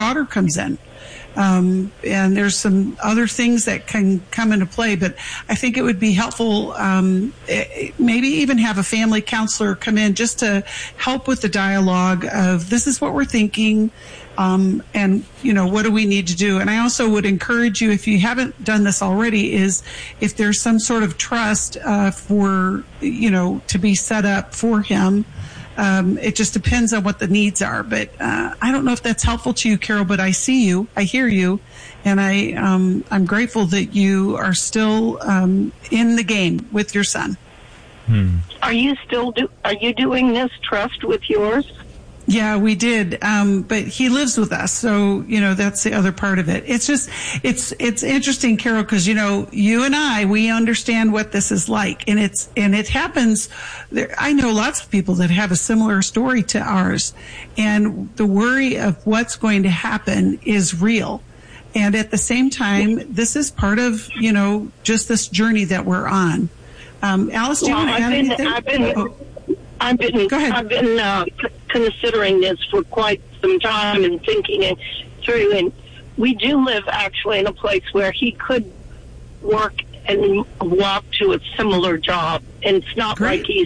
daughter comes in. And there's some other things that can come into play, but I think it would be helpful, maybe even have a family counselor come in just to help with the dialogue of this is what we're thinking, and, what do we need to do? And I also would encourage you, if you haven't done this already, is if there's some sort of trust to be set up for him. It just depends on what the needs are. But I don't know if that's helpful to you, Carol, but I see you, I hear you, and I'm grateful that you are still in the game with your son. Are you doing this trust with yours? Yeah, we did. But he lives with us. So, that's the other part of it. It's just, it's interesting, Carol, because, you and I, we understand what this is like, and it happens there. I know lots of people that have a similar story to ours, and the worry of what's going to happen is real. And at the same time, this is part of, just this journey that we're on. Alice, do you want to add anything? I've been considering this for quite some time and thinking it through, and we do live actually in a place where he could work and walk to a similar job, and it's not Great. Like he's,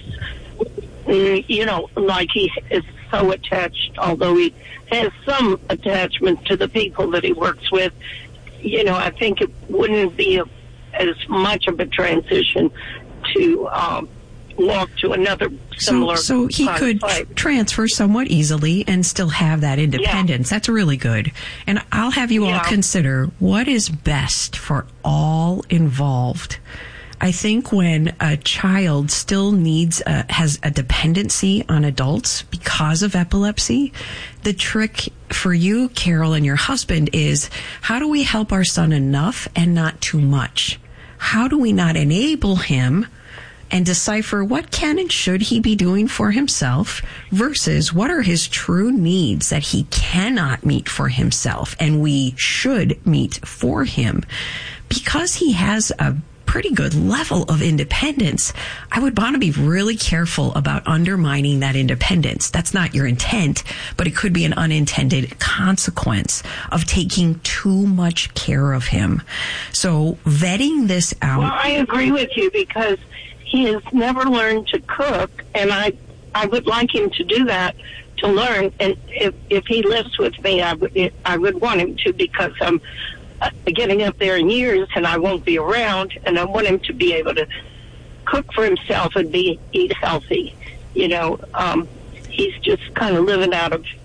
like he is so attached, although he has some attachment to the people that he works with. I think it wouldn't be as much of a transition to walk to another similar. So he could transfer somewhat easily and still have that independence. Yeah. That's really good. And I'll have you all consider what is best for all involved. I think when a child still has a dependency on adults because of epilepsy, the trick for you, Carol, and your husband is, how do we help our son enough and not too much? How do we not enable him and decipher what can and should he be doing for himself versus what are his true needs that he cannot meet for himself and we should meet for him? Because he has a pretty good level of independence, I would want to be really careful about undermining that independence. That's not your intent, but it could be an unintended consequence of taking too much care of him. So vetting this out. Well, I agree with you because he has never learned to cook, and I would like him to do that, to learn. And if he lives with me, I would want him to, because I'm getting up there in years and I won't be around, and I want him to be able to cook for himself and eat healthy. He's just kind of living out of,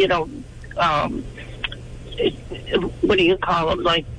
what do you call them, like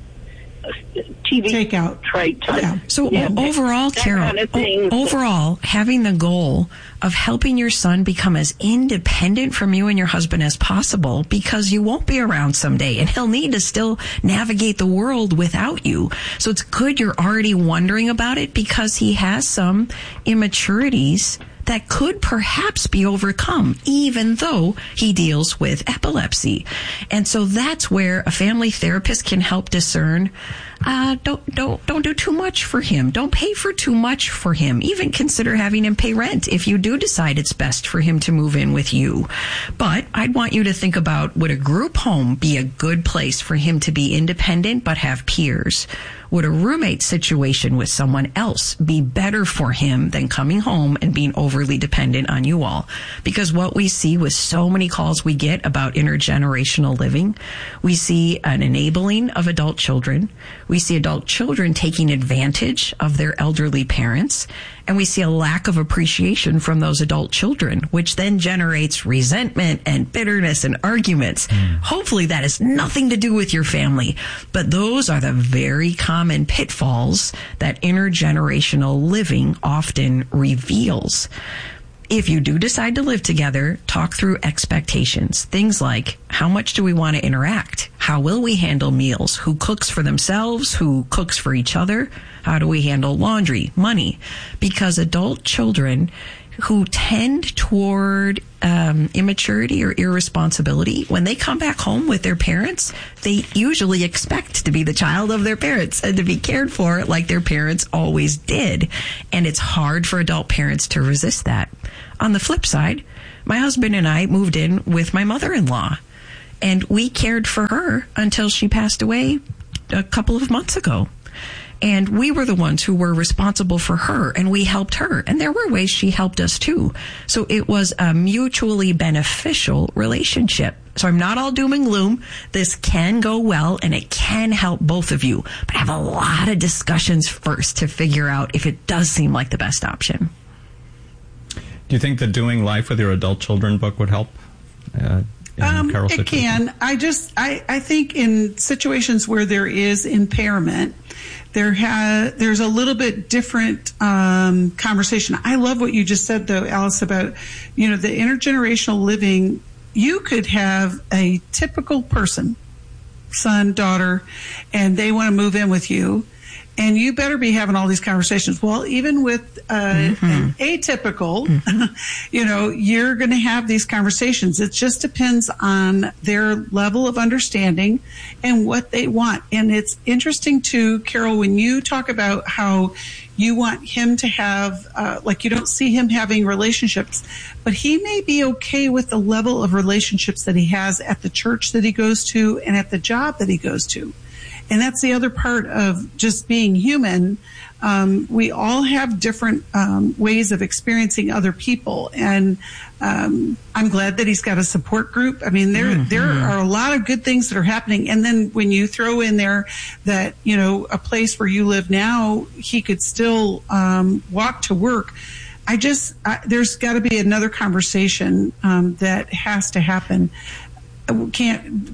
TV takeout tray type. Yeah. So overall, Carol, kind of thing. Overall, having the goal of helping your son become as independent from you and your husband as possible, because you won't be around someday and he'll need to still navigate the world without you. So it's good you're already wondering about it, because he has some immaturities that could perhaps be overcome, even though he deals with epilepsy. And so that's where a family therapist can help discern, don't do too much for him. Don't pay for too much for him. Even consider having him pay rent if you do decide it's best for him to move in with you. But I'd want you to think about, would a group home be a good place for him to be independent but have peers? Would a roommate situation with someone else be better for him than coming home and being overly dependent on you all? Because what we see with so many calls we get about intergenerational living, we see an enabling of adult children. We see adult children taking advantage of their elderly parents. And we see a lack of appreciation from those adult children, which then generates resentment and bitterness and arguments. Hopefully that has nothing to do with your family, but those are the very common pitfalls that intergenerational living often reveals. If you do decide to live together, talk through expectations. Things like, how much do we want to interact? How will we handle meals? Who cooks for themselves? Who cooks for each other? How do we handle laundry, money? Because adult children who tend toward immaturity or irresponsibility, when they come back home with their parents, they usually expect to be the child of their parents and to be cared for like their parents always did. And it's hard for adult parents to resist that. On the flip side, my husband and I moved in with my mother-in-law. And we cared for her until she passed away a couple of months ago. And we were the ones who were responsible for her, and we helped her. And there were ways she helped us too. So it was a mutually beneficial relationship. So I'm not all doom and gloom. This can go well, and it can help both of you. But have a lot of discussions first to figure out if it does seem like the best option. Do you think the Doing Life with Your Adult Children book would help? It can. I think in situations where there is impairment, there's a little bit different conversation. I love what you just said, though, Alice, about the intergenerational living. You could have a typical person, son, daughter, and they want to move in with you. And you better be having all these conversations. Well, even with an atypical, you're going to have these conversations. It just depends on their level of understanding and what they want. And it's interesting too, Carol, when you talk about how you want him to have, you don't see him having relationships, but he may be okay with the level of relationships that he has at the church that he goes to and at the job that he goes to. And that's the other part of just being human. We all have different ways of experiencing other people. And I'm glad that he's got a support group. I mean, there are a lot of good things that are happening. And then when you throw in there that, a place where you live now, he could still walk to work. There's got to be another conversation that has to happen. Can't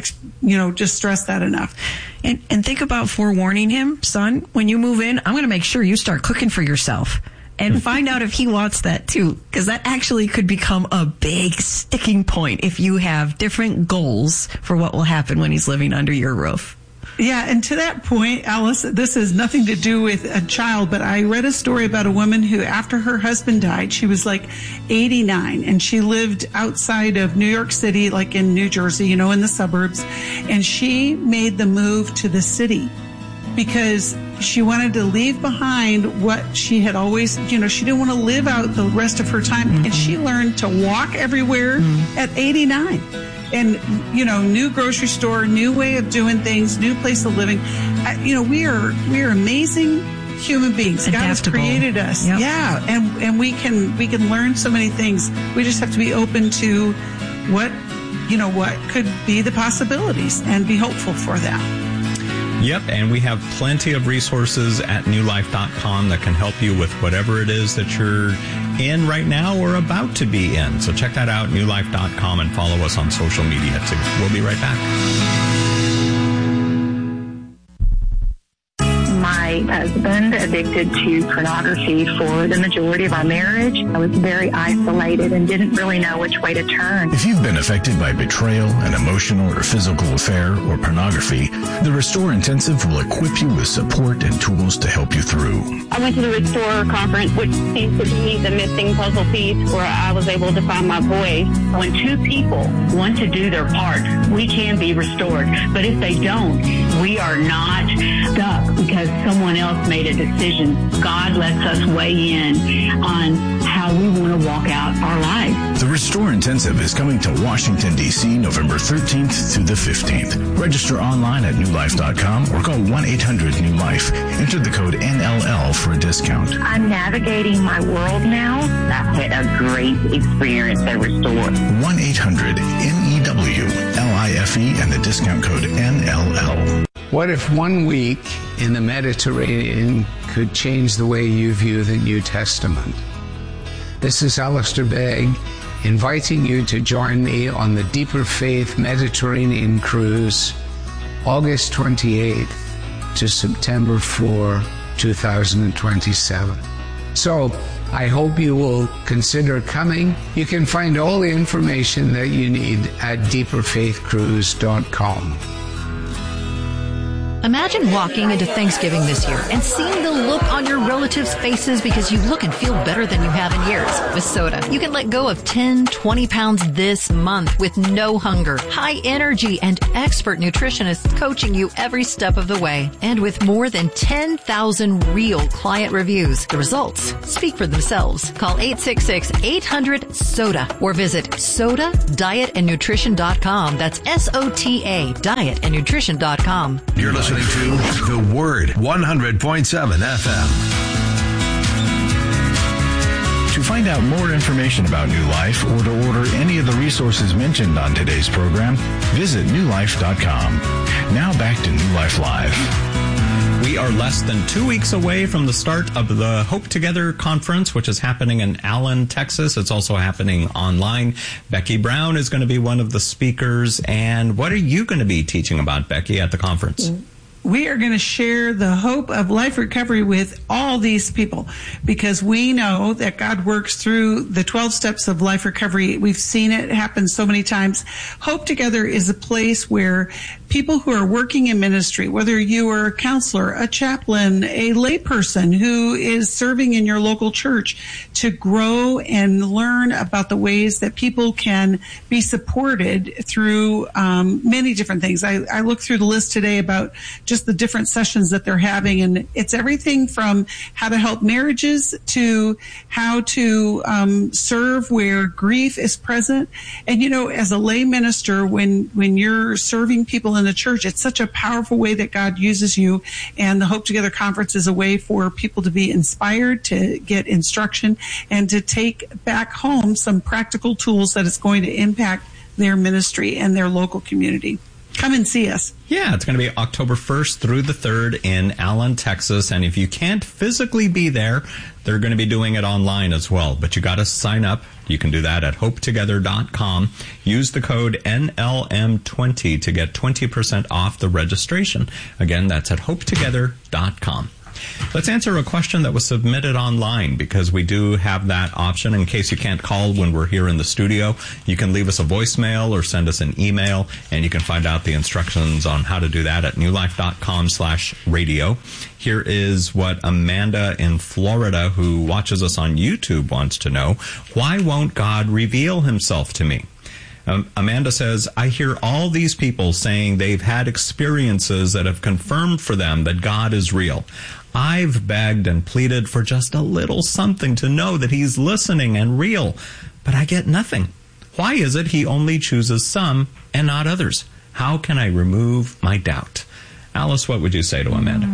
just stress that enough. And think about forewarning him, son, when you move in, I'm going to make sure you start cooking for yourself and find out if he wants that too, because that actually could become a big sticking point if you have different goals for what will happen when he's living under your roof. Yeah, and to that point, Alice, this has nothing to do with a child, but I read a story about a woman who, after her husband died, she was like 89, and she lived outside of New York City, like in New Jersey, in the suburbs, and she made the move to the city because she wanted to leave behind what she had always, she didn't want to live out the rest of her time, and she learned to walk everywhere at 89. And, new grocery store, new way of doing things, new place of living. We are amazing human beings. God has created us. Yep. Yeah. And we can learn so many things. We just have to be open to what could be the possibilities and be hopeful for that. Yep, and we have plenty of resources at newlife.com that can help you with whatever it is that you're in right now or about to be in. So check that out, newlife.com, and follow us on social media too. We'll be right back. My husband addicted to pornography for the majority of our marriage. I was very isolated and didn't really know which way to turn. If you've been affected by betrayal, an emotional or physical affair, or pornography, the Restore Intensive will equip you with support and tools to help you through. I went to the Restore conference, which seems to be the missing puzzle piece where I was able to find my voice. When two people want to do their part, we can be restored. But if they don't, we are not stuck because someone else made a decision. God lets us weigh in on how we want to walk out our life. The Restore Intensive is coming to Washington, D.C. November 13th through the 15th. Register online at newlife.com or call 1-800-NEW-LIFE. Enter the code NLL for a discount. I'm navigating my world now. I've had a great experience at Restore. 1-800-NEW-LIFE and the discount code NLL. What if 1 week in the Mediterranean could change the way you view the New Testament? This is Alistair Begg inviting you to join me on the Deeper Faith Mediterranean Cruise, August 28th to September 4, 2027. So, I hope you will consider coming. You can find all the information that you need at deeperfaithcruise.com. Imagine walking into Thanksgiving this year and seeing the look on your relatives' faces because you look and feel better than you have in years. With Soda, you can let go of 10, 20 pounds this month with no hunger, high energy, and expert nutritionists coaching you every step of the way. And with more than 10,000 real client reviews, the results speak for themselves. Call 866-800-SODA or visit SODAdietandnutrition.com. That's SOTA, dietandnutrition.com. You're listening to The Word, 100.7 FM. To find out more information about New Life or to order any of the resources mentioned on today's program, visit newlife.com. Now back to New Life Live. We are less than 2 weeks away from the start of the Hope Together conference, which is happening in Allen, Texas. It's also happening online. Becky Brown is going to be one of the speakers. And what are you going to be teaching about, Becky, at the conference? We are going to share the hope of life recovery with all these people because we know that God works through the 12 steps of life recovery. We've seen it happen so many times. Hope Together is a place where people who are working in ministry, whether you are a counselor, a chaplain, a layperson who is serving in your local church, to grow and learn about the ways that people can be supported through many different things. I looked through the list today about just the different sessions that they're having, and it's everything from how to help marriages to how to serve where grief is present. And you know, as a lay minister, when you're serving people in the church, it's such a powerful way that God uses you. And the Hope Together conference is a way for people to be inspired, to get instruction, and to take back home some practical tools that is going to impact their ministry and their local community. Come and see us. Yeah, it's going to be October 1st through the 3rd in Allen, Texas. And if you can't physically be there, they're going to be doing it online as well. But you got to sign up. You can do that at hopetogether.com. Use the code NLM20 to get 20% off the registration. Again, that's at hopetogether.com. Let's answer a question that was submitted online, because we do have that option. In case you can't call when we're here in the studio, you can leave us a voicemail or send us an email, and you can find out the instructions on how to do that at newlife.com/radio. Here is what Amanda in Florida, who watches us on YouTube, wants to know. Why won't God reveal himself to me? Amanda says, I hear all these people saying they've had experiences that have confirmed for them that God is real. I've begged and pleaded for just a little something to know that he's listening and real, but I get nothing. Why is it he only chooses some and not others? How can I remove my doubt? Alice, what would you say to Amanda?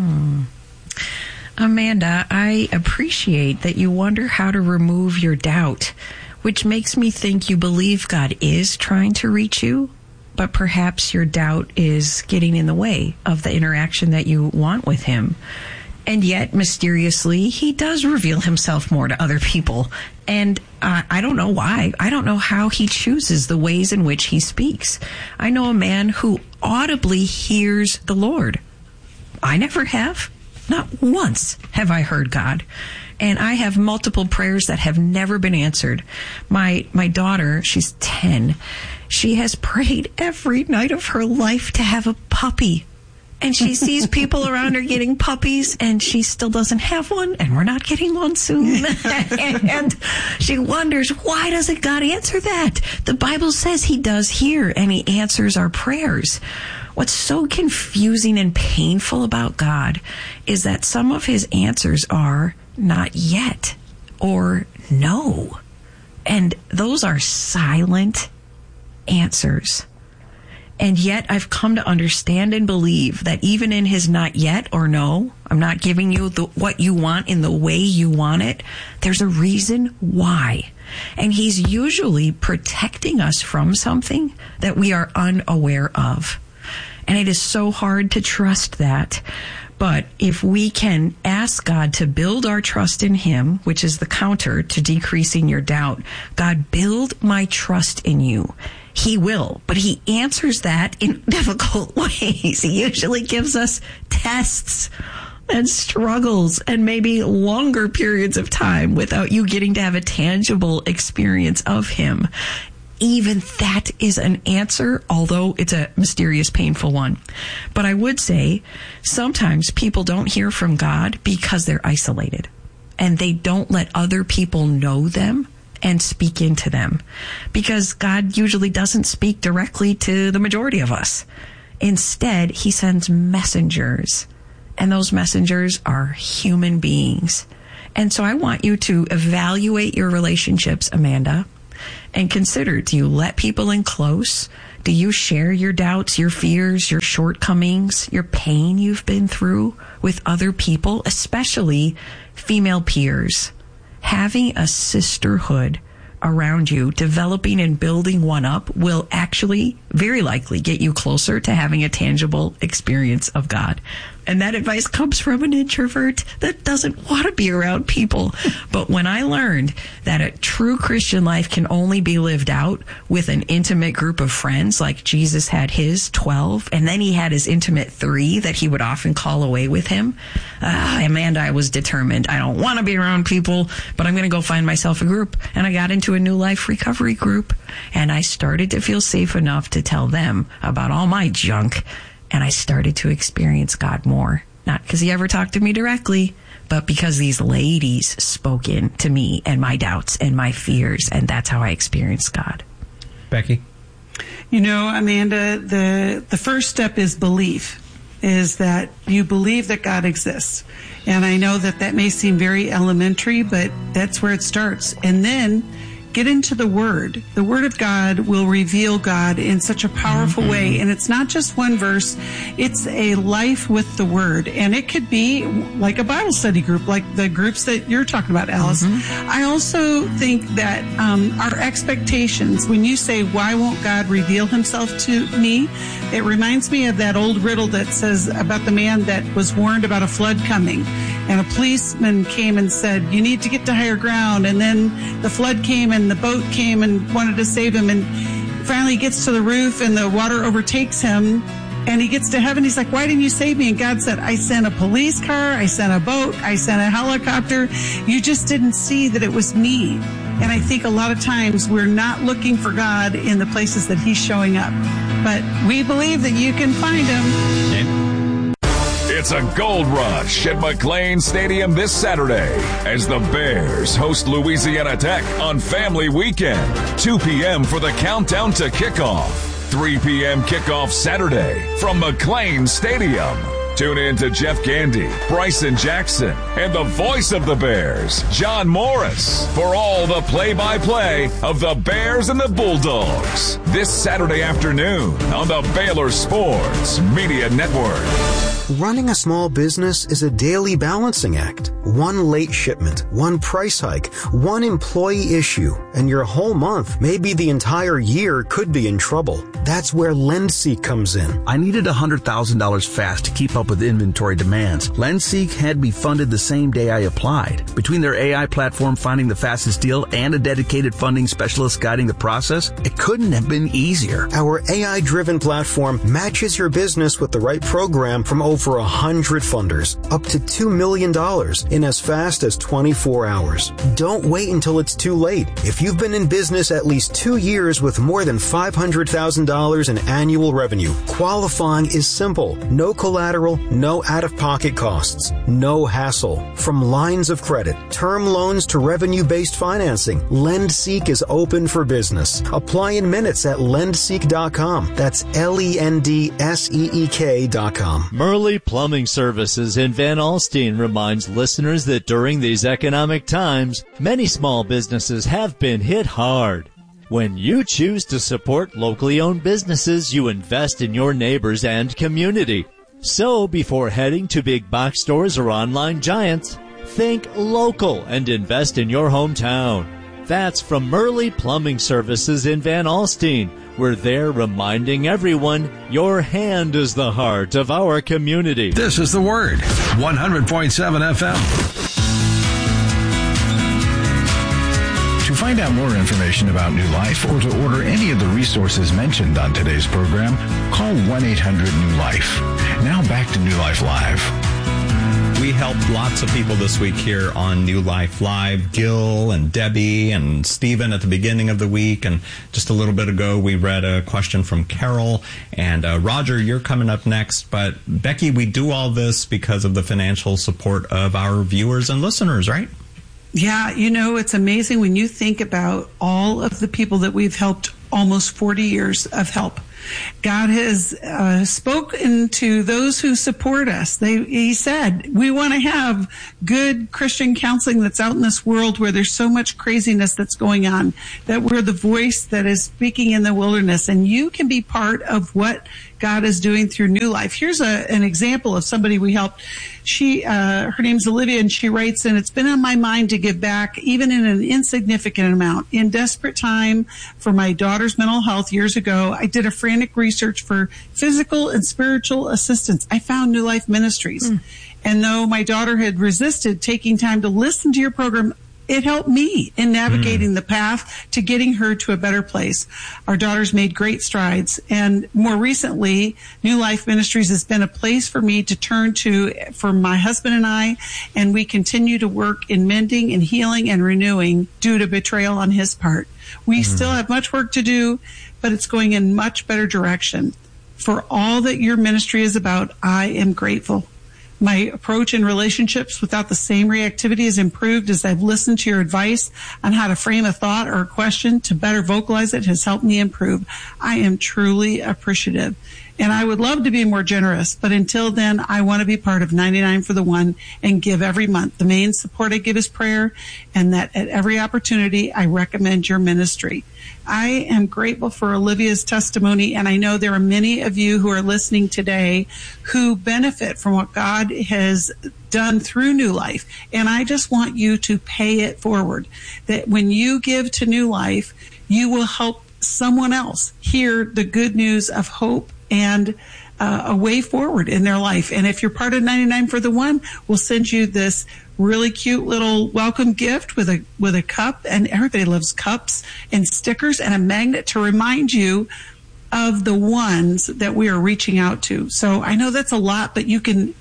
Amanda, I appreciate that you wonder how to remove your doubt, which makes me think you believe God is trying to reach you, but perhaps your doubt is getting in the way of the interaction that you want with him. And yet, mysteriously, he does reveal himself more to other people. And I don't know why. I don't know how he chooses the ways in which he speaks. I know a man who audibly hears the Lord. I never have. Not once have I heard God. And I have multiple prayers that have never been answered. My daughter, she's 10. She has prayed every night of her life to have a puppy. And she sees people around her getting puppies, and she still doesn't have one, and we're not getting one soon. And she wonders, why doesn't God answer that? The Bible says he does hear, and he answers our prayers. What's so confusing and painful about God is that some of his answers are not yet or no. And those are silent answers. And yet I've come to understand and believe that even in his not yet or no, I'm not giving you what you want in the way you want it, there's a reason why. And he's usually protecting us from something that we are unaware of. And it is so hard to trust that. But if we can ask God to build our trust in him, which is the counter to decreasing your doubt, God, build my trust in you. He will, but he answers that in difficult ways. He usually gives us tests and struggles and maybe longer periods of time without you getting to have a tangible experience of him. even that is an answer, although it's a mysterious, painful one. But I would say sometimes people don't hear from God because they're isolated and they don't let other people know them and speak into them, because God usually doesn't speak directly to the majority of us. Instead, he sends messengers, and those messengers are human beings. And so I want you to evaluate your relationships, Amanda, and consider, do you let people in close? Do you share your doubts, your fears, your shortcomings, your pain you've been through with other people, especially female peers? Having a sisterhood around you, developing and building one up, will actually very likely get you closer to having a tangible experience of God. And that advice comes from an introvert that doesn't want to be around people. But when I learned that a true Christian life can only be lived out with an intimate group of friends, like Jesus had his 12, and then he had his intimate 3 that he would often call away with him, Amanda, I was determined. I don't want to be around people, but I'm going to go find myself a group. And I got into a New Life recovery group, and I started to feel safe enough to tell them about all my junk. And I started to experience God more. Not because he ever talked to me directly, but because these ladies spoke in to me and my doubts and my fears. And that's how I experienced God. Becky? You know, Amanda, the first step is belief, is that you believe that God exists. And I know that may seem very elementary, but that's where it starts. And then get into the Word. The Word of God will reveal God in such a powerful way. And it's not just one verse. It's a life with the Word. And it could be like a Bible study group, like the groups that you're talking about, Alice. I also think that our expectations, when you say, why won't God reveal himself to me? It reminds me of that old riddle that says about the man that was warned about a flood coming. And a policeman came and said, you need to get to higher ground. And then the flood came and the boat came and wanted to save him. And finally he gets to the roof and the water overtakes him. And he gets to heaven. He's like, why didn't you save me? And God said, I sent a police car. I sent a boat. I sent a helicopter. You just didn't see that it was me. And I think a lot of times we're not looking for God in the places that he's showing up. But we believe that you can find him. It's a gold rush at McLane Stadium this Saturday as the Bears host Louisiana Tech on Family Weekend. 2 p.m. for the countdown to kickoff. 3 p.m. kickoff Saturday from McLane Stadium. Tune in to Jeff Gandy, Bryson Jackson, and the voice of the Bears, John Morris, for all the play-by-play of the Bears and the Bulldogs. This Saturday afternoon on the Baylor Sports Media Network. Running a small business is a daily balancing act. One late shipment, one price hike, one employee issue, and your whole month, maybe the entire year, could be in trouble. That's where LendSeek comes in. I needed $100,000 fast to keep up with inventory demands. LendSeek had me funded the same day I applied. Between their AI platform finding the fastest deal and a dedicated funding specialist guiding the process, it couldn't have been easier. Our AI-driven platform matches your business with the right program from over 100 funders, up to $2 million in as fast as 24 hours. Don't wait until it's too late. If you've been in business at least 2 years with more than $500,000 in annual revenue, qualifying is simple. No collateral, no out-of-pocket costs, no hassle. From lines of credit, term loans to revenue-based financing, LendSeek is open for business. Apply in minutes at lendseek.com. That's LENDSEEK.com. Merle Plumbing Services in Van Alstyne reminds listeners that during these economic times, many small businesses have been hit hard. When you choose to support locally owned businesses, you invest in your neighbors and community. So before heading to big box stores or online giants, think local and invest in your hometown. That's from Merle Plumbing Services in Van Alstyne. We're there reminding everyone your hand is the heart of our community. This is The Word, 100.7 FM. To find out more information about New Life or to order any of the resources mentioned on today's program, call 1-800-NEW-LIFE. Now back to New Life Live. We helped lots of people this week here on New Life Live. Gil and Debbie and Stephen at the beginning of the week. And just a little bit ago, we read a question from Carol. And Roger, you're coming up next. But Becky, we do all this because of the financial support of our viewers and listeners, right? Yeah, it's amazing when you think about all of the people that we've helped, almost 40 years of help. God has spoken to those who support us. He said, we want to have good Christian counseling that's out in this world where there's so much craziness that's going on, that we're the voice that is speaking in the wilderness. And you can be part of what God is doing through New Life. Here's an example of somebody we helped. Her name's Olivia, and she writes, and it's been on my mind to give back, even in an insignificant amount. In desperate time for my daughter's mental health years ago, I did a frantic research for physical and spiritual assistance. I found New Life Ministries. And though my daughter had resisted taking time to listen to your program, it helped me in navigating the path to getting her to a better place. Our daughter's made great strides. And more recently, New Life Ministries has been a place for me to turn to for my husband and I. And we continue to work in mending and healing and renewing due to betrayal on his part. We still have much work to do, but it's going in much better direction. For all that your ministry is about, I am grateful. My approach in relationships without the same reactivity has improved as I've listened to your advice on how to frame a thought or a question to better vocalize it has helped me improve. I am truly appreciative. And I would love to be more generous, but until then, I want to be part of 99 for the One and give every month. The main support I give is prayer, and that at every opportunity, I recommend your ministry. I am grateful for Olivia's testimony, and I know there are many of you who are listening today who benefit from what God has done through New Life. And I just want you to pay it forward, that when you give to New Life, you will help someone else hear the good news of hope and a way forward in their life. And if you're part of 99 for the One, we'll send you this really cute little welcome gift with a cup, and everybody loves cups and stickers and a magnet to remind you of the ones that we are reaching out to. So I know that's a lot, but you can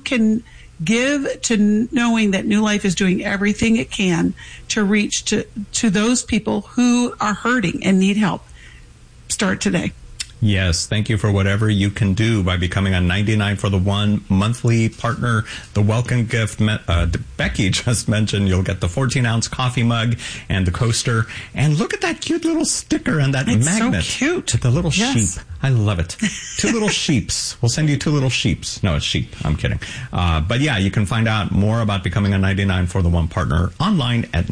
give to knowing that New Life is doing everything it can to reach to those people who are hurting and need help. Start today. Yes, thank you for whatever you can do by becoming a 99 for the One monthly partner. The welcome gift Becky just mentioned, you'll get the 14-ounce coffee mug and the coaster. And look at that cute little sticker and that magnet. It's so cute. With the little sheep. I love it. 2 little sheeps. We'll send you 2 little sheeps. No, it's sheep. I'm kidding. But yeah, you can find out more about becoming a 99 for the One partner online at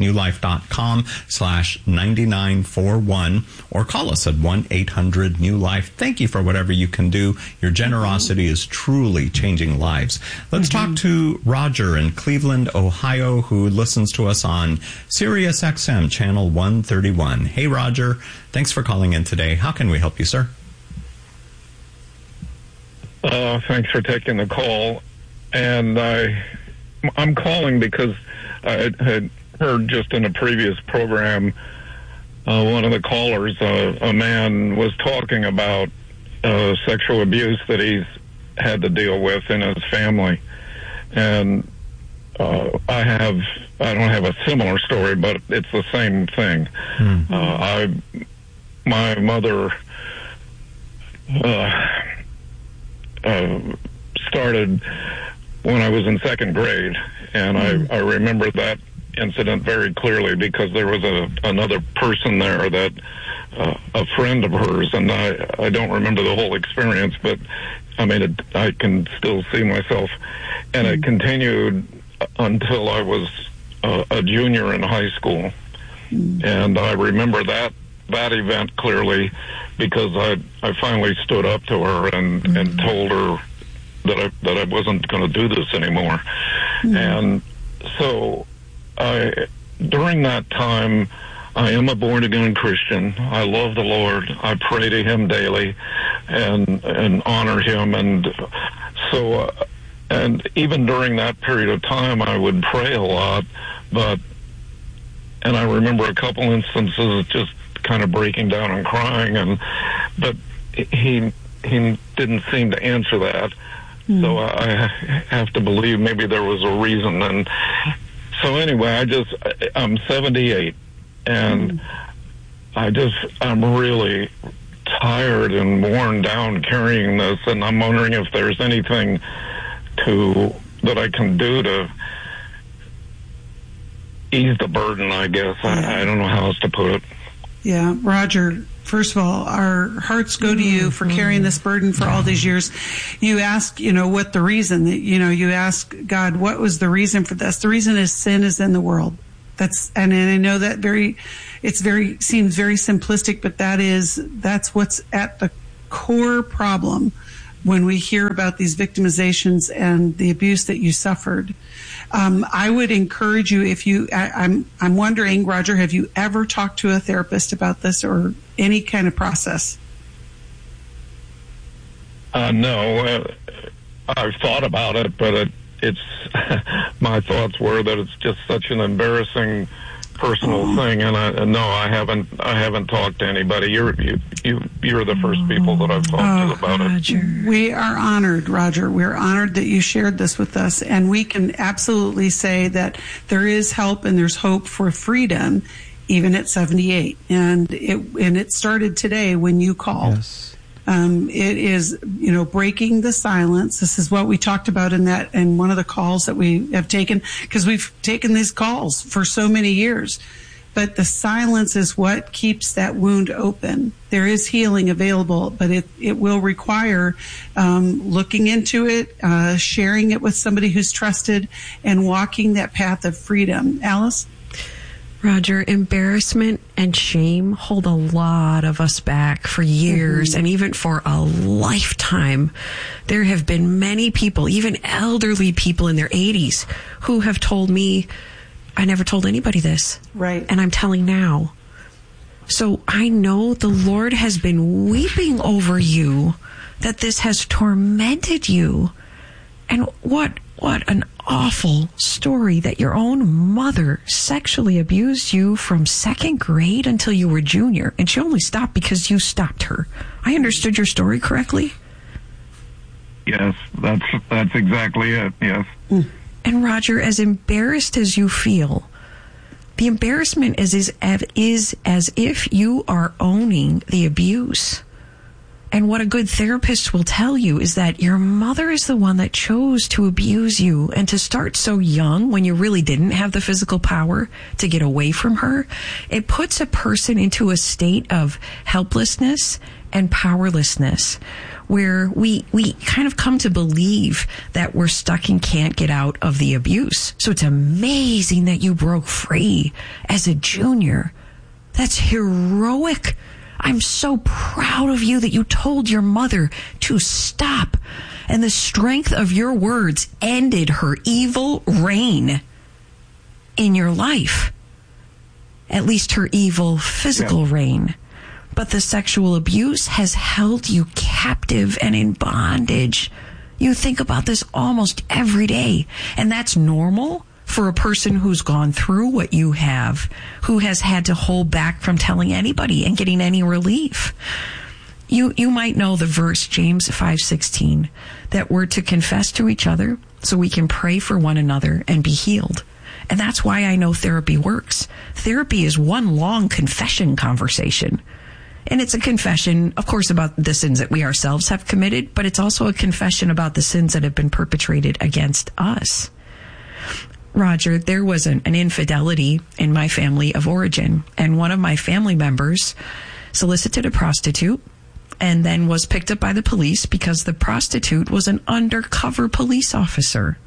newlife.com/9941 or call us at 1-800-NEW-LIFE. Thank you for whatever you can do. Your generosity is truly changing lives. Let's talk to Roger in Cleveland, Ohio, who listens to us on Sirius XM channel 131. Hey, Roger. Thanks for calling in today. How can we help you, sir? Thanks for taking the call. And I'm calling because I had heard just in a previous program, one of the callers, a man was talking about sexual abuse that he's had to deal with in his family. And I don't have a similar story, but it's the same thing. My mother started when I was in second grade, and I remember that incident very clearly because there was another person there that a friend of hers, and I don't remember the whole experience, but I mean I can still see myself, and it continued until I was a junior in high school. And I remember that event clearly because I finally stood up to her and told her that I wasn't going to do this anymore. And so during that time, I am a born-again Christian. I love the Lord. I pray to Him daily and honor Him. And so, and even during that period of time, I would pray a lot. And I remember a couple instances of just kind of breaking down and crying. But he didn't seem to answer that. So I have to believe maybe there was a reason. And so anyway, I'm 78, and I'm really tired and worn down carrying this, and I'm wondering if there's anything that I can do to ease the burden, I guess. I don't know how else to put it. Yeah, Roger, first of all, our hearts go to you for carrying this burden for all these years. You ask, what the reason, you ask God, what was the reason for this? The reason is sin is in the world. And I know that seems very simplistic, but that's what's at the core problem when we hear about these victimizations and the abuse that you suffered. I would encourage you, I'm wondering, Roger, have you ever talked to a therapist about this or any kind of process? No, I've thought about it, but it's my thoughts were that it's just such an embarrassing personal thing, and I haven't talked to anybody. You're the first people that I've talked to about Roger. it. We are honored, Roger. We're honored that you shared this with us, and we can absolutely say that there is help and there's hope for freedom, even at 78. And it started today when you called. Yes. It is, breaking the silence. This is what we talked about in one of the calls that we have taken, because we've taken these calls for so many years. But the silence is what keeps that wound open. There is healing available, but it will require looking into it, sharing it with somebody who's trusted, and walking that path of freedom. Alice? Roger, embarrassment and shame hold a lot of us back for years and even for a lifetime. There have been many people, even elderly people in their 80s, who have told me, I never told anybody this. Right. And I'm telling now. So I know the Lord has been weeping over you, that this has tormented you. And what an awful story that your own mother sexually abused you from 2nd grade until you were junior. And she only stopped because you stopped her. I understood your story correctly? Yes, that's exactly it, yes. And Roger, as embarrassed as you feel, the embarrassment is as if you are owning the abuse. And what a good therapist will tell you is that your mother is the one that chose to abuse you, and to start so young when you really didn't have the physical power to get away from her. It puts a person into a state of helplessness and powerlessness, where we kind of come to believe that we're stuck and can't get out of the abuse. So it's amazing that you broke free as a junior. That's heroic. I'm so proud of you that you told your mother to stop. And the strength of your words ended her evil reign in your life. At least her evil physical reign. But the sexual abuse has held you captive and in bondage. You think about this almost every day. And that's normal for a person who's gone through what you have, who has had to hold back from telling anybody and getting any relief. You might know the verse, James 5:16, that we're to confess to each other so we can pray for one another and be healed. And that's why I know therapy works. Therapy is one long confession conversation. And it's a confession, of course, about the sins that we ourselves have committed, but it's also a confession about the sins that have been perpetrated against us. Roger, there was an infidelity in my family of origin, and one of my family members solicited a prostitute and then was picked up by the police because the prostitute was an undercover police officer.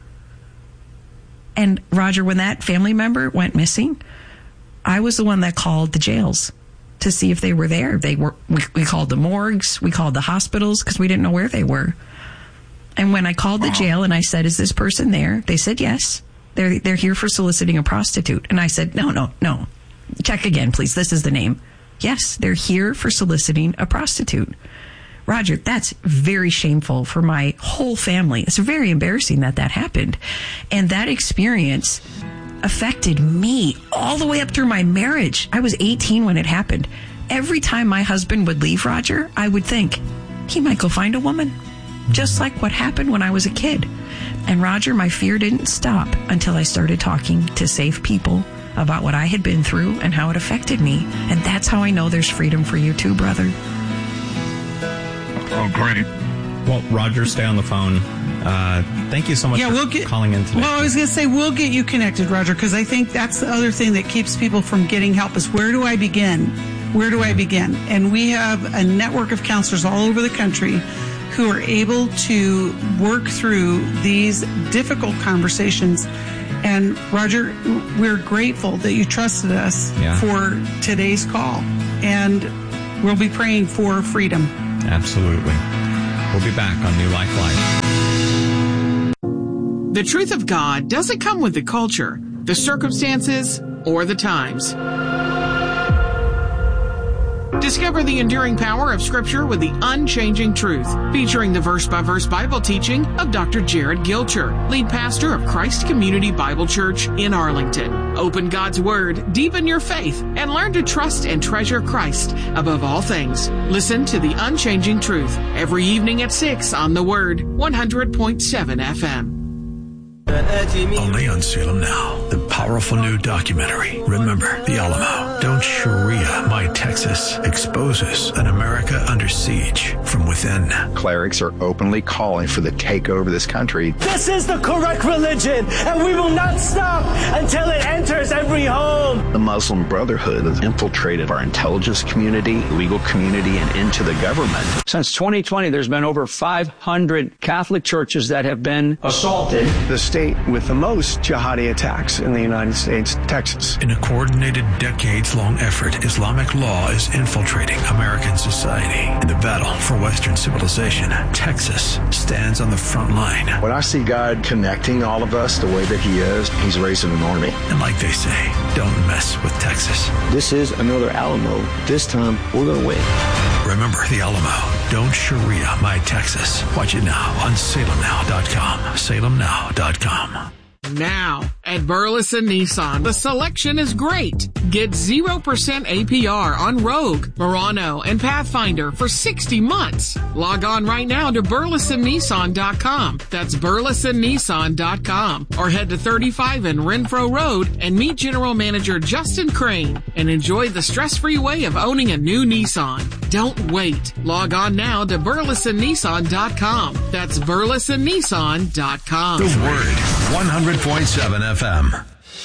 And Roger, when that family member went missing, I was the one that called the jails to see if they were there. We called the morgues, we called the hospitals because we didn't know where they were. And when I called the jail and I said, "Is this person there?" They said, "Yes. They're here for soliciting a prostitute." And I said, No. Check again, please. This is the name. Yes, they're here for soliciting a prostitute. Roger, that's very shameful for my whole family. It's very embarrassing that happened. And that experience affected me all the way up through my marriage. I was 18 when it happened. Every time my husband would leave, Roger, I would think, he might go find a woman. just like what happened when I was a kid. And Roger, my fear didn't stop until I started talking to safe people about what I had been through and how it affected me. And that's how I know there's freedom for you too, brother. Oh, great. Well, Roger, stay on the phone. Thank you so much for calling in today. Well, I was going to say, we'll get you connected, Roger, because I think that's the other thing that keeps people from getting help is where do I begin? Where do I begin? And we have a network of counselors all over the country who are able to work through these difficult conversations. And Roger, we're grateful that you trusted us for today's call. And we'll be praying for freedom. Absolutely. We'll be back on New Life Live. The truth of God doesn't come with the culture, the circumstances, or the times. Discover the enduring power of Scripture with the unchanging truth, featuring the verse-by-verse Bible teaching of Dr. Jared Gilcher, lead pastor of Christ Community Bible Church in Arlington. Open God's Word, deepen your faith, and learn to trust and treasure Christ above all things. Listen to the unchanging truth every evening at 6 on The Word, 100.7 FM. Only on Salem Now, the powerful new documentary, Remember the Alamo. Don't Sharia My Texas exposes an America under siege from within. Clerics are openly calling for the takeover of this country. This is the correct religion, and we will not stop until it enters every home. The Muslim Brotherhood has infiltrated our intelligence community, legal community, and into the government. Since 2020, there's been over 500 Catholic churches that have been assaulted. The state with the most jihadi attacks in the United States, Texas. In a coordinated, decades-long effort, Islamic law is infiltrating American society. In the battle for Western civilization, Texas stands on the front line. When I see God connecting all of us the way that He is, He's raising an army. And like they say, don't mess with Texas. This is another Alamo. This time, we're going to win. Remember the Alamo. Don't Sharia My Texas. Watch it now on salemnow.com. salemnow.com. Now, at Burleson Nissan, the selection is great. Get 0% APR on Rogue, Murano, and Pathfinder for 60 months. Log on right now to burlesonnissan.com. That's burlesonnissan.com. Or head to 35 in Renfro Road and meet General Manager Justin Crane and enjoy the stress-free way of owning a new Nissan. Don't wait. Log on now to burlesonnissan.com. That's burlesonnissan.com. The Word, 100.7 FM.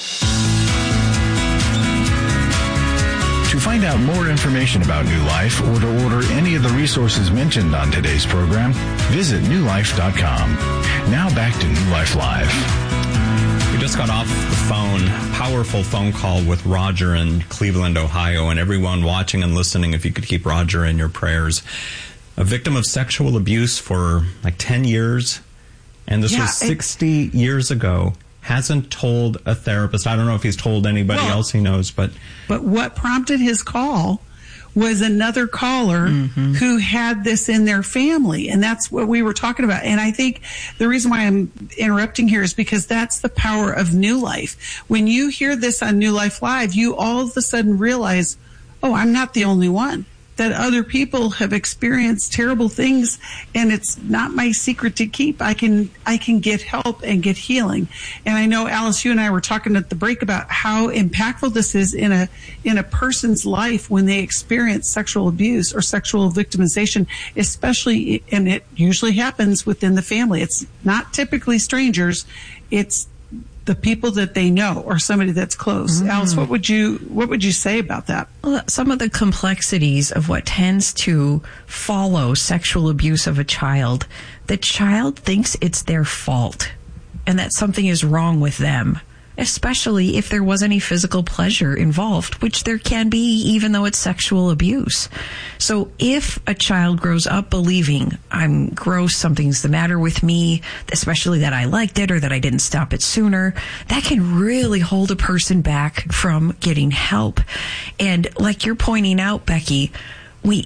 To find out more information about New Life or to order any of the resources mentioned on today's program, visit newlife.com. Now back to New Life Live. We just got off the phone, powerful phone call with Roger in Cleveland, Ohio, and everyone watching and listening, if you could keep Roger in your prayers. A victim of sexual abuse for like 10 years, and this was 60 years ago. Hasn't told a therapist. I don't know if he's told anybody else he knows, but what prompted his call was another caller who had this in their family, and that's what we were talking about. And I think the reason why I'm interrupting here is because that's the power of New Life. When you hear this on New Life Live, you all of a sudden realize, oh, I'm not the only one. That other people have experienced terrible things, and it's not my secret to keep. I can get help and get healing. And I know, Alice, you and I were talking at the break about how impactful this is in a person's life when they experience sexual abuse or sexual victimization, especially, and it usually happens within the family. It's not typically strangers. It's the people that they know or somebody that's close. Alice, what would you say about that? Well, some of the complexities of what tends to follow sexual abuse of a child, the child thinks it's their fault and that something is wrong with them, especially if there was any physical pleasure involved, which there can be even though it's sexual abuse. So if a child grows up believing I'm gross, something's the matter with me, especially that I liked it or that I didn't stop it sooner, that can really hold a person back from getting help. And like you're pointing out, Becky,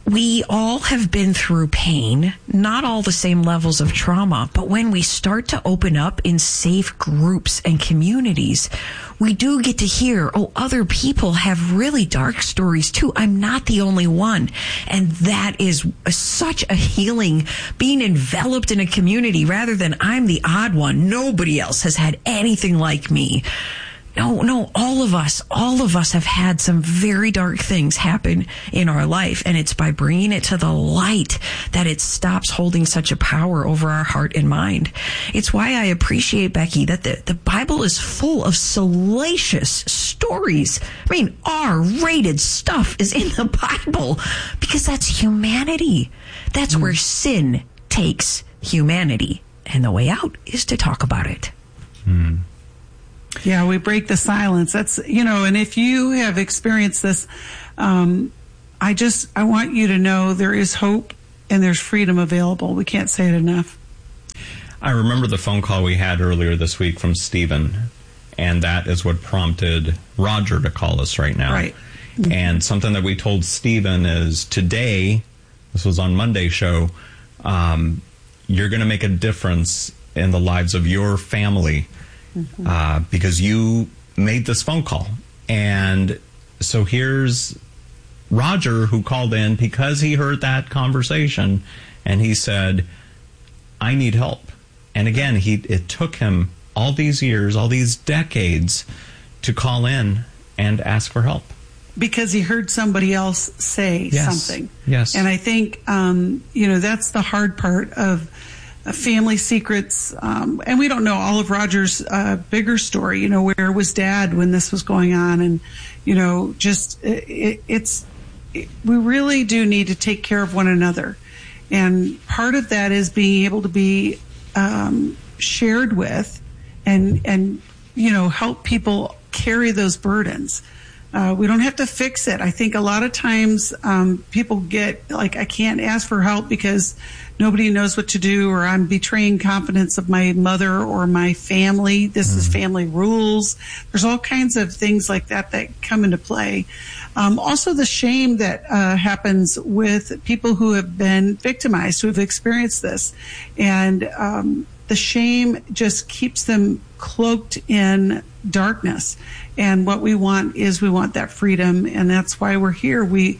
we all have been through pain, not all the same levels of trauma, but when we start to open up in safe groups and communities, we do get to hear, other people have really dark stories too. I'm not the only one. And that is such a healing, being enveloped in a community rather than I'm the odd one. Nobody else has had anything like me. No, all of us have had some very dark things happen in our life, and it's by bringing it to the light that it stops holding such a power over our heart and mind. It's why I appreciate, Becky, that the Bible is full of salacious stories. I mean, R-rated stuff is in the Bible because that's humanity. That's where sin takes humanity, and the way out is to talk about it. Yeah, we break the silence. That's, and if you have experienced this, I want you to know there is hope and there's freedom available. We can't say it enough. I remember the phone call we had earlier this week from Stephen, and that is what prompted Roger to call us right now. Right. And something that we told Stephen is today, this was on Monday's show, you're going to make a difference in the lives of your family. Because you made this phone call. And so here's Roger, who called in because he heard that conversation, and he said, I need help. And again, it took him all these years, all these decades to call in and ask for help. Because he heard somebody else say something. Yes. And I think, that's the hard part of family secrets, and we don't know all of Roger's bigger story, where was Dad when this was going on, and we really do need to take care of one another, and part of that is being able to be shared with and help people carry those burdens. We don't have to fix it. I think a lot of times people get like, I can't ask for help because nobody knows what to do, or I'm betraying confidence of my mother or my family. This is family rules. There's all kinds of things like that come into play. Also the shame that happens with people who have been victimized, who have experienced this. And the shame just keeps them cloaked in darkness. And what we want that freedom, and that's why we're here. We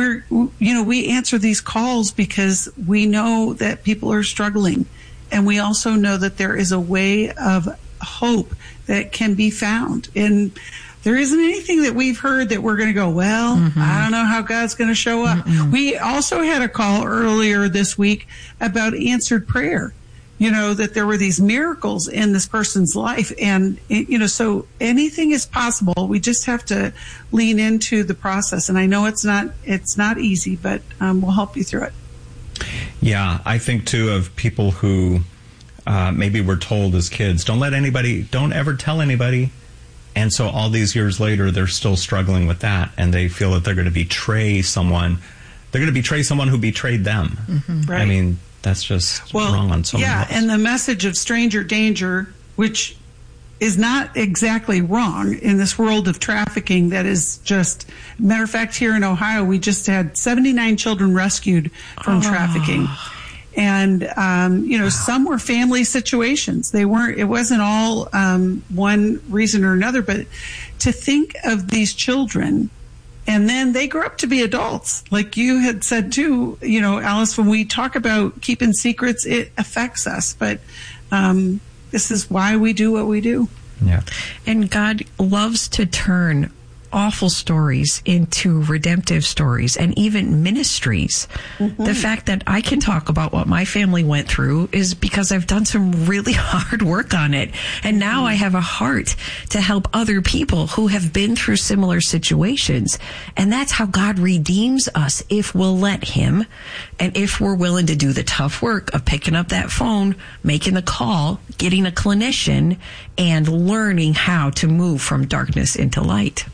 answer these calls because we know that people are struggling, and we also know that there is a way of hope that can be found. And there isn't anything that we've heard that we're going to go, I don't know how God's going to show up. We also had a call earlier this week about answered prayer. That there were these miracles in this person's life. And, so anything is possible. We just have to lean into the process. And I know it's not easy, but we'll help you through it. Yeah, I think, too, of people who maybe were told as kids, don't ever tell anybody. And so all these years later, they're still struggling with that. And they feel that they're going to betray someone. They're going to betray someone who betrayed them. Right. I mean, that's just wrong on so many levels. And the message of stranger danger, which is not exactly wrong in this world of trafficking, that is just, matter of fact, here in Ohio, we just had 79 children rescued from trafficking. And, some were family situations. It wasn't all one reason or another, but to think of these children, and then they grow up to be adults. Like you had said too, Alice, when we talk about keeping secrets, it affects us. But this is why we do what we do. Yeah. And God loves to turn awful stories into redemptive stories and even ministries. The fact that I can talk about what my family went through is because I've done some really hard work on it. And now I have a heart to help other people who have been through similar situations. And that's how God redeems us, if we'll let him, and if we're willing to do the tough work of picking up that phone, making the call, getting a clinician, and learning how to move from darkness into light.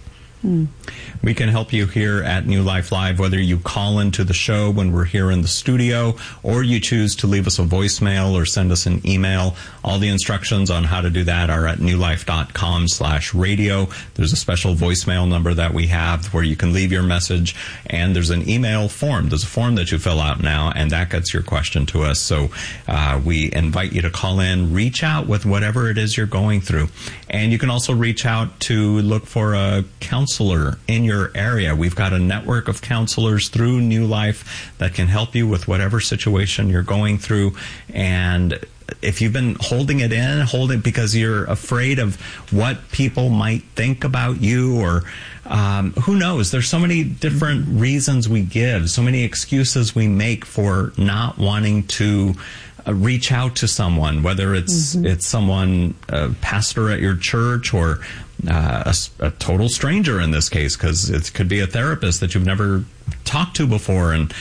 We can help you here at New Life Live, whether you call into the show when we're here in the studio, or you choose to leave us a voicemail or send us an email. All the instructions on how to do that are at newlife.com/radio. There's a special voicemail number that we have where you can leave your message, and there's an email form. There's a form that you fill out now, and that gets your question to us. So we invite you to call in, reach out with whatever it is you're going through. And you can also reach out to look for a counselor in your area. We've got a network of counselors through New Life that can help you with whatever situation you're going through. And if you've been holding it in, hold it because you're afraid of what people might think about you, or who knows? There's so many different reasons we give, so many excuses we make for not wanting to reach out to someone, whether it's someone, a pastor at your church, or a total stranger in this case, because it could be a therapist that you've never talked to before. And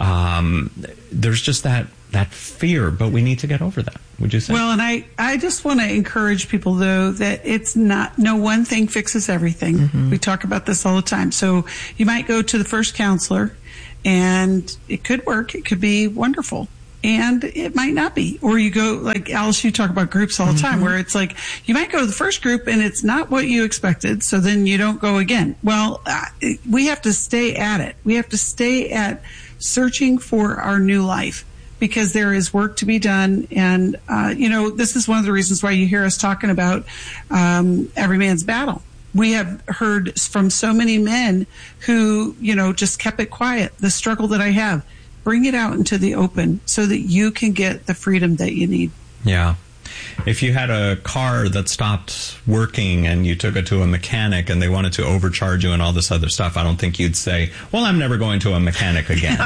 there's just that fear, but we need to get over that. Would you say? Well, and I just want to encourage people, though, that it's not, no one thing fixes everything. We talk about this all the time. So you might go to the first counselor, and it could work. It could be wonderful. And it might not be. Or you go, like Alice, you talk about groups all the time, where it's like, you might go to the first group and it's not what you expected, so then you don't go again. Well, we have to stay at it. We have to stay at searching for our new life, because there is work to be done. And, this is one of the reasons why you hear us talking about every man's battle. We have heard from so many men who, just kept it quiet, the struggle that I have. Bring it out into the open so that you can get the freedom that you need. Yeah. If you had a car that stopped working and you took it to a mechanic and they wanted to overcharge you and all this other stuff, I don't think you'd say, well, I'm never going to a mechanic again.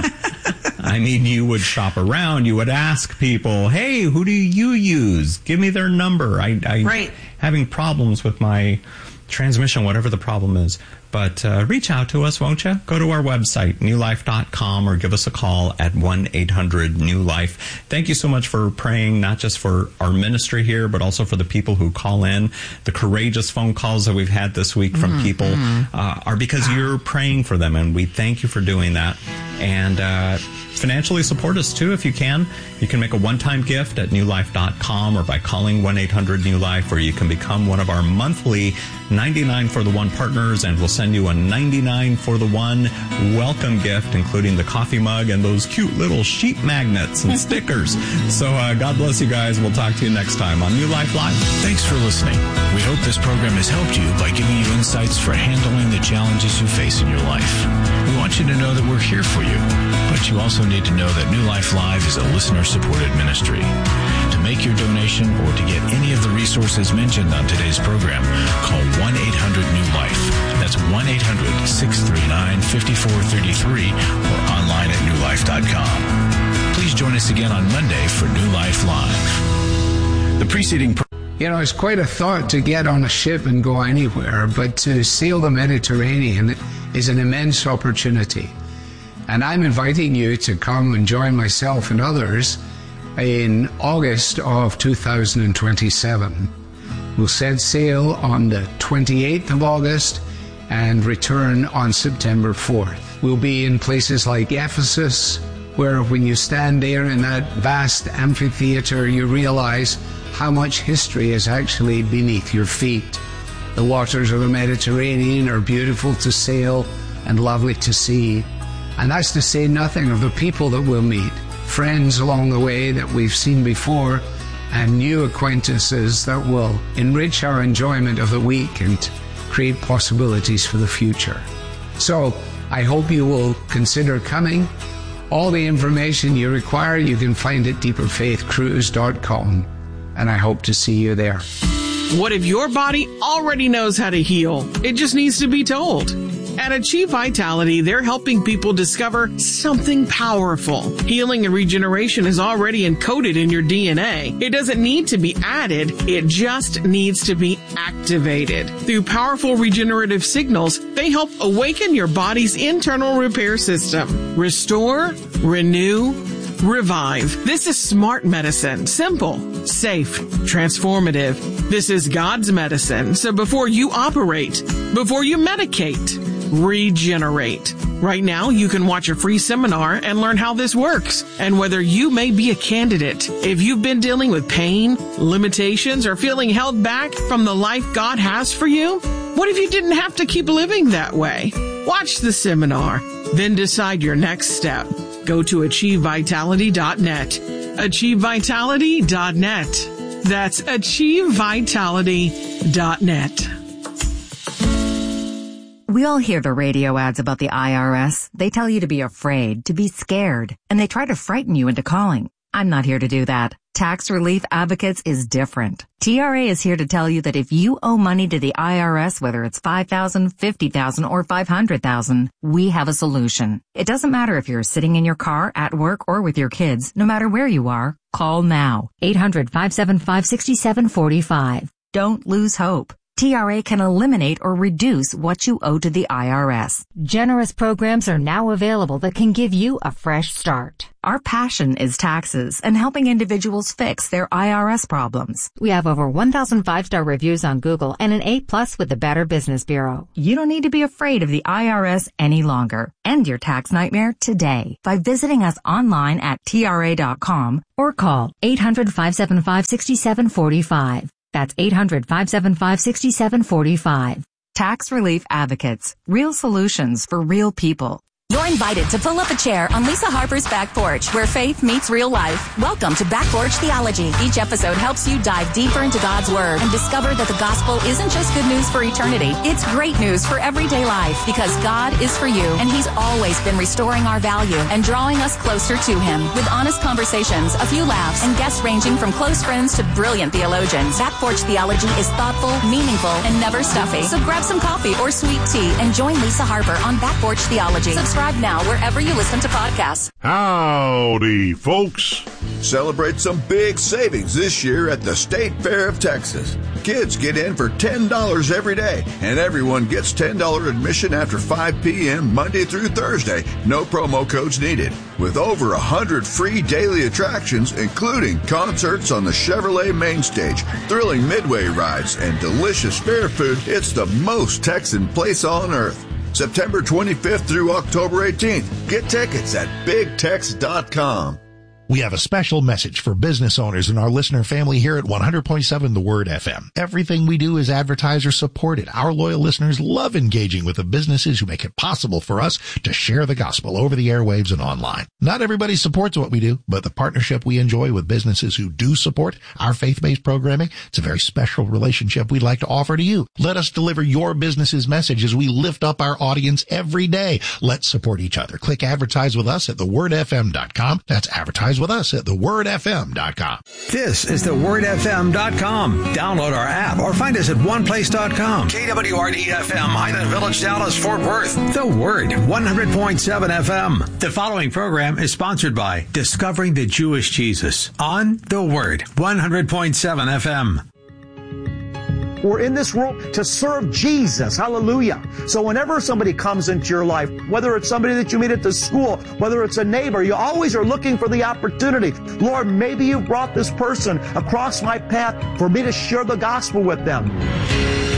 I mean, you would shop around. You would ask people, hey, who do you use? Give me their number. I'm having problems with my transmission, whatever the problem is. But reach out to us, won't you? Go to our website, newlife.com, or give us a call at 1-800-NEW-LIFE. Thank you so much for praying, not just for our ministry here, but also for the people who call in. The courageous phone calls that we've had this week from people are because you're praying for them, and we thank you for doing that. And financially support us, too, if you can. You can make a one-time gift at newlife.com or by calling 1-800-NEW-LIFE, or you can become one of our monthly 99 for the One partners, and we'll send you a 99 for the One welcome gift, including the coffee mug and those cute little sheet magnets and stickers. So God bless you guys. We'll talk to you next time on New Life Live. Thanks for listening. We hope this program has helped you by giving you insights for handling the challenges you face in your life. We want you to know that we're here for you, but you also need to know that New Life Live is a listener-supported ministry. To make your donation or to get any of the resources mentioned on today's program, call 1-800-NEW-LIFE. That's 1-800-639-5433 or online at newlife.com. Please join us again on Monday for New Life Live. The preceding... it's quite a thought to get on a ship and go anywhere, but to sail the Mediterranean is an immense opportunity. And I'm inviting you to come and join myself and others in August of 2027. We'll set sail on the 28th of August and return on September 4th. We'll be in places like Ephesus, where when you stand there in that vast amphitheater, you realize how much history is actually beneath your feet. The waters of the Mediterranean are beautiful to sail and lovely to see. And that's to say nothing of the people that we'll meet, friends along the way that we've seen before, and new acquaintances that will enrich our enjoyment of the week and create possibilities for the future. So I hope you will consider coming. All the information you require you can find at deeperfaithcruise.com, and I hope to see you there. What if your body already knows how to heal? It just needs to be told. At Achieve Vitality, they're helping people discover something powerful. Healing and regeneration is already encoded in your DNA. It doesn't need to be added. It just needs to be activated. Through powerful regenerative signals, they help awaken your body's internal repair system. Restore, renew, Revive. This is smart medicine. Simple, safe, transformative. This is God's medicine. So before you operate, before you medicate, regenerate. Right now, you can watch a free seminar and learn how this works and whether you may be a candidate. If you've been dealing with pain, limitations, or feeling held back from the life God has for you, what if you didn't have to keep living that way? Watch the seminar, then decide your next step. Go to AchieveVitality.net. AchieveVitality.net. That's AchieveVitality.net. We all hear the radio ads about the IRS. They tell you to be afraid, to be scared, and they try to frighten you into calling. I'm not here to do that. Tax Relief Advocates is different. TRA is here to tell you that if you owe money to the IRS, whether it's $5,000, $50,000, or $500,000, we have a solution. It doesn't matter if you're sitting in your car, at work, or with your kids. No matter where you are, call now. 800-575-6745. Don't lose hope. TRA can eliminate or reduce what you owe to the IRS. Generous programs are now available that can give you a fresh start. Our passion is taxes and helping individuals fix their IRS problems. We have over 1,000 5-star reviews on Google and an A+ with the Better Business Bureau. You don't need to be afraid of the IRS any longer. End your tax nightmare today by visiting us online at TRA.com or call 800-575-6745. That's 800-575-6745. Tax Relief Advocates. Real solutions for real people. You're invited to pull up a chair on Lisa Harper's Back Porch, where faith meets real life. Welcome to Back Porch Theology. Each episode helps you dive deeper into God's Word and discover that the gospel isn't just good news for eternity. It's great news for everyday life because God is for you, and He's always been restoring our value and drawing us closer to Him. With honest conversations, a few laughs, and guests ranging from close friends to brilliant theologians, Back Porch Theology is thoughtful, meaningful, and never stuffy. So grab some coffee or sweet tea and join Lisa Harper on Back Porch Theology. Subscribe now wherever you listen to podcasts. Howdy, folks. Celebrate some big savings this year at the State Fair of Texas. Kids get in for $10 every day, and everyone gets $10 admission after 5 p.m. Monday through Thursday. No promo codes needed. With over 100 free daily attractions, including concerts on the Chevrolet main stage, thrilling midway rides, and delicious fair food, it's the most Texan place on earth. September 25th through October 18th. Get tickets at BigTex.com. We have a special message for business owners and our listener family here at 100.7 The Word FM. Everything we do is advertiser supported. Our loyal listeners love engaging with the businesses who make it possible for us to share the gospel over the airwaves and online. Not everybody supports what we do, but the partnership we enjoy with businesses who do support our faith-based programming, it's a very special relationship we'd like to offer to you. Let us deliver your business's message as we lift up our audience every day. Let's support each other. Click advertise with us at thewordfm.com. That's advertise with us at thewordfm.com. This is thewordfm.com. Download our app or find us at oneplace.com. KWRD-FM, Highland Village, Dallas, Fort Worth. The Word, 100.7 FM. The following program is sponsored by Discovering the Jewish Jesus on The Word, 100.7 FM. We're in this world to serve Jesus. Hallelujah. So whenever somebody comes into your life, whether it's somebody that you meet at the school, whether it's a neighbor, you always are looking for the opportunity. Lord, maybe you brought this person across my path for me to share the gospel with them.